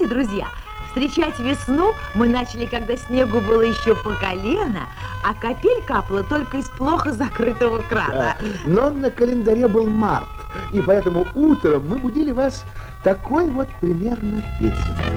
Знаете, друзья, встречать весну мы начали, когда снегу было еще по колено, а капель капала только из плохо закрытого крана. Но на календаре был март, и поэтому утром мы будили вас такой вот примерно песней.